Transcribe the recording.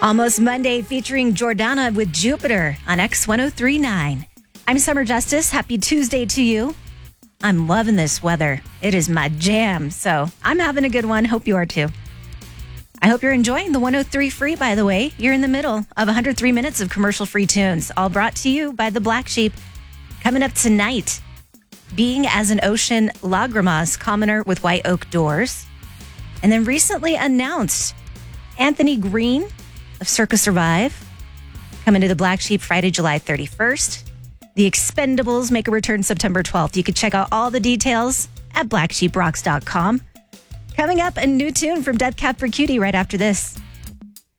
Almost Monday featuring Jordana with Jupiter on X1039. I'm Summer Justice. Happy Tuesday to you. I'm loving this weather. It is my jam. So I'm having a good one. Hope you are too. I hope you're enjoying the 103 Free, by the way. You're in the middle of 103 minutes of commercial-free tunes, all brought to you by the Black Sheep. Coming up tonight, Being as an Ocean, Lagrimas, Commoner with White Oak Doors. And then recently announced, Anthony Green of Circa Survive, coming to the Black Sheep Friday, July 31st. The Expendables make a return September 12th. You can check out all the details at blacksheeprocks.com. Coming up, a new tune from Death Cab for Cutie right after this.